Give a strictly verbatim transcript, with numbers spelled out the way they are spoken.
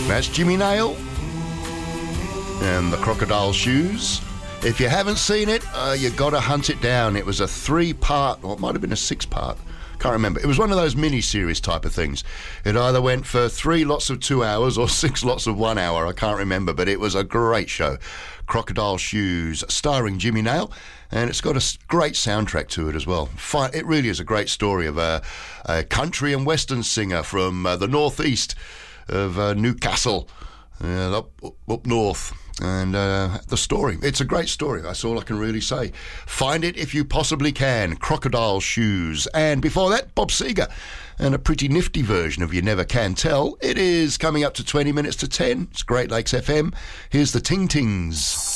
That's Jimmy Nail and the Crocodile Shoes. If you haven't seen it, uh, you got to hunt it down. It was a three-part, or it might have been a six-part. Can't remember. It was one of those mini-series type of things. It either went for three lots of two hours or six lots of one hour. I can't remember, but it was a great show. Crocodile Shoes, starring Jimmy Nail, and it's got a great soundtrack to it as well. It really is a great story of a, a country and western singer from uh, the northeast of uh, Newcastle, uh, up, up north. And uh, the story, it's a great story. That's all I can really say. Find it if you possibly can. Crocodile Shoes. And before that, Bob Seger. And a pretty nifty version of You Never Can Tell. It is coming up to twenty minutes to ten. It's Great Lakes F M. Here's the Ting Tings.